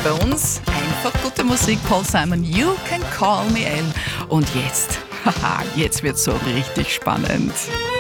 bei uns einfach gute Musik. Paul Simon, You Can Call Me Elle. Und jetzt, jetzt wird's so richtig spannend.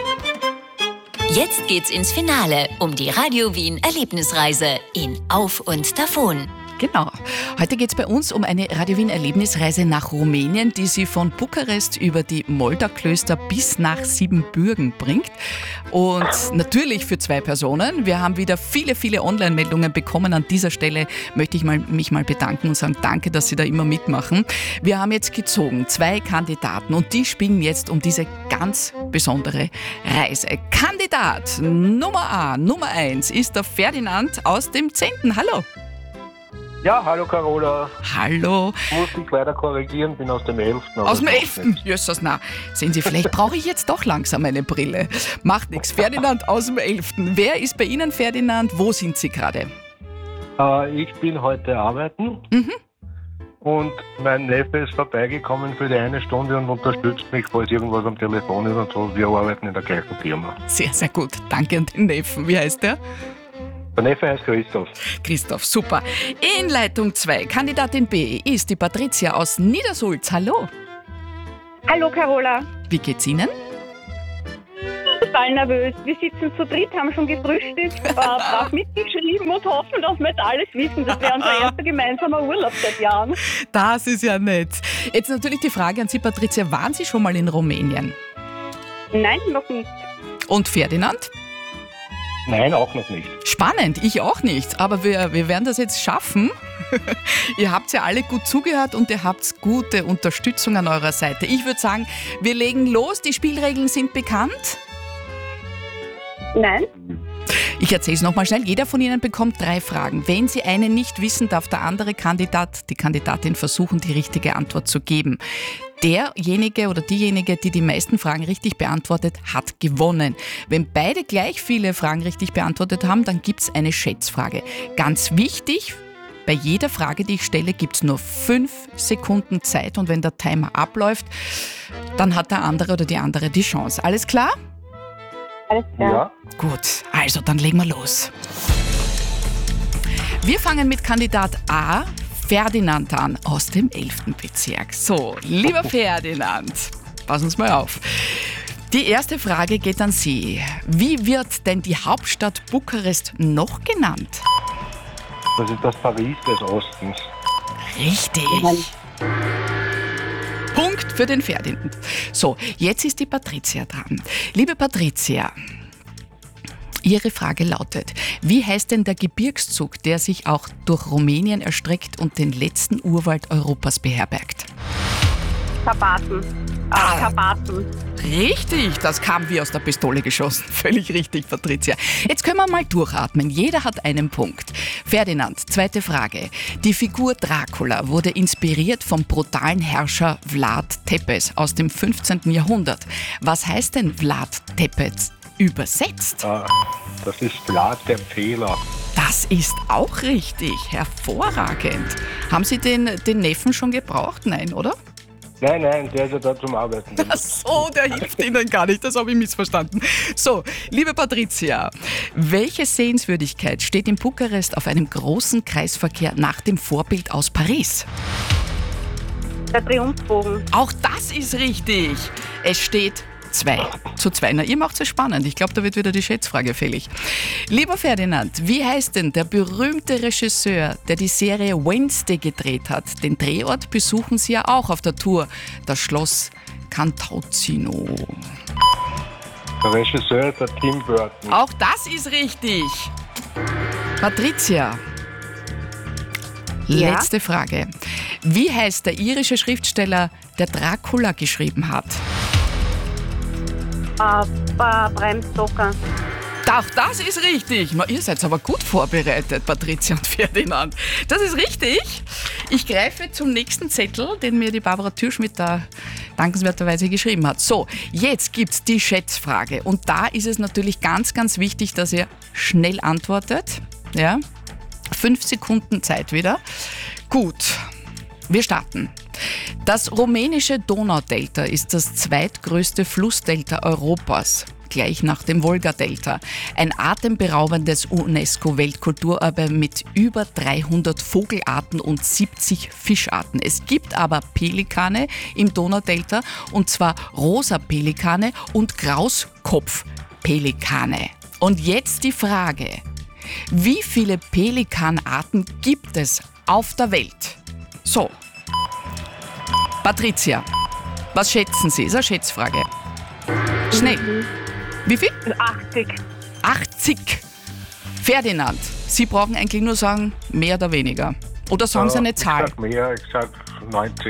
Jetzt geht's ins Finale um die Radio Wien Erlebnisreise in Auf und Davon. Genau. Heute geht es bei uns um eine Radio Wien Erlebnisreise nach Rumänien, die Sie von Bukarest über die Moldau-Klöster bis nach Siebenbürgen bringt. Und natürlich für 2 Personen. Wir haben wieder viele Online-Meldungen bekommen. An dieser Stelle möchte ich mich mal bedanken und sagen, danke, dass Sie da immer mitmachen. Wir haben jetzt gezogen 2 Kandidaten und die spielen jetzt um diese ganz besondere Reise. Kandidat Nummer 1 ist der Ferdinand aus dem 10. Hallo. Ja, hallo Carola. Hallo. Ich muss dich leider korrigieren, bin aus dem 11. Aus dem 11. Jösses, na. Sehen Sie, vielleicht brauche ich jetzt doch langsam eine Brille. Macht nichts. Ferdinand aus dem 11. Wer ist bei Ihnen, Ferdinand? Wo sind Sie gerade? Ich bin heute arbeiten und mein Neffe ist vorbeigekommen für die 1 Stunde und unterstützt mich, falls irgendwas am Telefon ist und so. Wir arbeiten in der gleichen Firma. Sehr, sehr gut. Danke an den Neffen. Wie heißt der? Der Neffe heißt Christoph. Christoph, super. In Leitung 2, Kandidatin B, ist die Patricia aus Niedersulz. Hallo. Hallo Carola. Wie geht's Ihnen? Total nervös. Wir sitzen zu dritt, haben schon gefrühstückt, brav mitgeschrieben und hoffen, dass wir jetzt alles wissen. Das wäre unser erster gemeinsamer Urlaub seit Jahren. Das ist ja nett. Jetzt natürlich die Frage an Sie, Patricia. Waren Sie schon mal in Rumänien? Nein, noch nicht. Und Ferdinand? Nein, auch noch nicht. Spannend, ich auch nicht. Aber wir werden das jetzt schaffen. Ihr habt ja alle gut zugehört und ihr habt gute Unterstützung an eurer Seite. Ich würde sagen, wir legen los. Die Spielregeln sind bekannt. Nein. Ich erzähle es nochmal schnell. Jeder von Ihnen bekommt 3 Fragen. Wenn Sie eine nicht wissen, darf der andere Kandidat, die Kandidatin versuchen, die richtige Antwort zu geben. Derjenige oder diejenige, die die meisten Fragen richtig beantwortet, hat gewonnen. Wenn beide gleich viele Fragen richtig beantwortet haben, dann gibt es eine Schätzfrage. Ganz wichtig, bei jeder Frage, die ich stelle, gibt es nur 5 Sekunden Zeit und wenn der Timer abläuft, dann hat der andere oder die andere die Chance. Alles klar? Alles klar. Ja. Gut, also dann legen wir los. Wir fangen mit Kandidat A, Ferdinand, an, aus dem 11. Bezirk. So, lieber Ferdinand, passen Sie mal auf. Die erste Frage geht an Sie. Wie wird denn die Hauptstadt Bukarest noch genannt? Das ist das Paris des Ostens. Richtig. Punkt für den Ferdinand. So, jetzt ist die Patricia dran. Liebe Patricia, Ihre Frage lautet, wie heißt denn der Gebirgszug, der sich auch durch Rumänien erstreckt und den letzten Urwald Europas beherbergt? Karpaten. Karpaten. Richtig, das kam wie aus der Pistole geschossen. Völlig richtig, Patricia. Jetzt können wir mal durchatmen. Jeder hat einen Punkt. Ferdinand, zweite Frage. Die Figur Dracula wurde inspiriert vom brutalen Herrscher Vlad Tepes aus dem 15. Jahrhundert. Was heißt denn Vlad Tepes übersetzt? Das ist Vlad der Fehler. Das ist auch richtig. Hervorragend. Haben Sie den Neffen schon gebraucht? Nein, oder? Nein, der ist ja da zum Arbeiten. Ach so, der hilft Ihnen gar nicht, das habe ich missverstanden. So, liebe Patricia, welche Sehenswürdigkeit steht in Bukarest auf einem großen Kreisverkehr nach dem Vorbild aus Paris? Der Triumphbogen. Auch das ist richtig. Es steht 2:2. Na, ihr macht es spannend. Ich glaube, da wird wieder die Schätzfrage fällig. Lieber Ferdinand, wie heißt denn der berühmte Regisseur, der die Serie Wednesday gedreht hat? Den Drehort besuchen Sie ja auch auf der Tour. Das Schloss Cantacuzino. Der Regisseur ist der Tim Burton. Auch das ist richtig. Patricia, Ja? letzte Frage. Wie heißt der irische Schriftsteller, der Dracula geschrieben hat? Bram Stoker. Auch das ist richtig. Na, ihr seid aber gut vorbereitet, Patricia und Ferdinand. Das ist richtig. Ich greife zum nächsten Zettel, den mir die Barbara Türschmidt da dankenswerterweise geschrieben hat. So, jetzt gibt's die Schätzfrage. Und da ist es natürlich ganz, ganz wichtig, dass ihr schnell antwortet. Ja? 5 Sekunden Zeit wieder. Gut, wir starten. Das rumänische Donaudelta ist das zweitgrößte Flussdelta Europas. gleich nach dem Wolga-Delta. Ein atemberaubendes UNESCO-Weltkulturerbe mit über 300 Vogelarten und 70 Fischarten. Es gibt aber Pelikane im Donaudelta, und zwar rosa Pelikane und Grauskopfpelikane. Und jetzt die Frage: Wie viele Pelikanarten gibt es auf der Welt? So, Patricia, was schätzen Sie? Ist eine Schätzfrage. Schnell. Wie viel? 80. 80. Ferdinand, Sie brauchen eigentlich nur sagen, mehr oder weniger. Oder sagen Sie eine Zahl. Ich sag mehr, ich sag 90.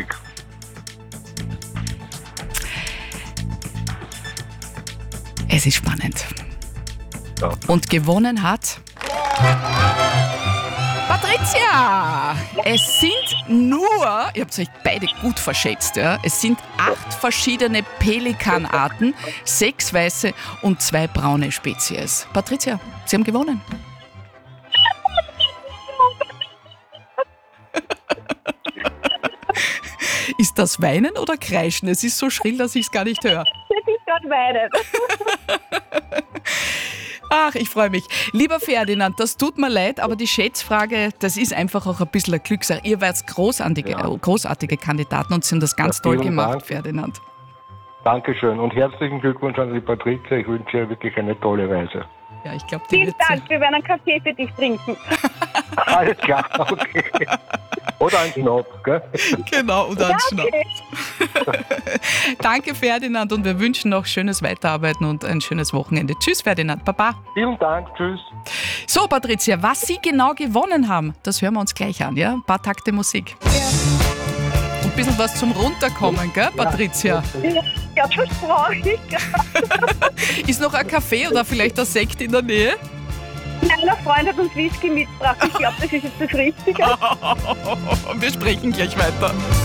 Es ist spannend. Ja. Und gewonnen hat Patricia! Es sind nur, ihr habt euch beide gut verschätzt, ja? Es sind 8 verschiedene Pelikanarten, 6 weiße und 2 braune Spezies. Patricia, Sie haben gewonnen. Ist das Weinen oder Kreischen? Es ist so schrill, dass ich es gar nicht höre. Das ist gerade weinen. Ach, ich freue mich. Lieber Ferdinand, das tut mir leid, aber die Schätzfrage, das ist einfach auch ein bisschen eine Glückssache. Ihr wart großartige Kandidaten und Sie haben das ganz toll vielen gemacht, Dank. Ferdinand. Dankeschön und herzlichen Glückwunsch an die Patricia. Ich wünsche ihr wirklich eine tolle Reise. Ja, ich glaube, die Vielen wird Dank, wir werden einen Kaffee für dich trinken. Alles klar, okay. Oder ein Schnaps, gell? Genau, und einen Schnaps. Okay. Danke, Ferdinand, und wir wünschen noch schönes Weiterarbeiten und ein schönes Wochenende. Tschüss, Ferdinand. Baba. Vielen Dank, tschüss. So, Patricia, was Sie genau gewonnen haben, das hören wir uns gleich an, ja? Ein paar Takte Musik. Und ein bisschen was zum Runterkommen, gell, Patricia? Ja, das brauche ich. Ist noch ein Kaffee oder vielleicht ein Sekt in der Nähe? Mein Freund hat uns Whisky mitgebracht. Ich glaube, das ist jetzt das Richtige. Wir sprechen gleich weiter.